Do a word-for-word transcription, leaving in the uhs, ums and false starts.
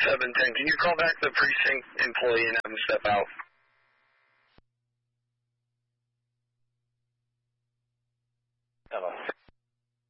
seven ten. Can you call back the precinct employee and have him step out? Hello,